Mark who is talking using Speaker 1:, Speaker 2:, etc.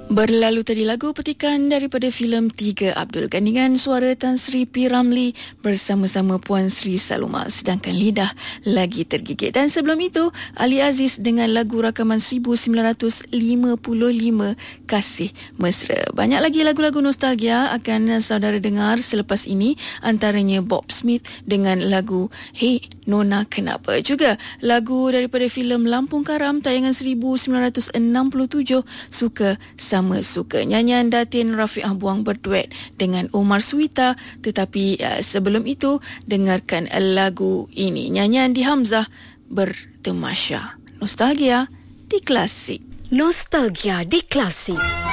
Speaker 1: Berlalu tadi lagu petikan daripada filem Tiga Abdul, gandingan suara Tan Sri P. Ramlee bersama-sama Puan Sri Saloma, sedangkan lidah lagi tergigit. Dan sebelum itu, Ali Aziz dengan lagu rakaman 1955 Kasih Mesra. Banyak lagi lagu-lagu nostalgia akan saudara dengar selepas ini, antaranya Bob Smith dengan lagu Hey Nona Kenapa. Juga lagu daripada filem Lampung Karam tayangan 1967, Suka Sama Suka. Nyanyian Datin Rafiq Buang berduet dengan Omar Suwita. Tetapi sebelum itu, dengarkan lagu ini. Nyanyian di Hamzah, Bertemasya. Nostalgia di Klasik.
Speaker 2: Nostalgia di Klasik.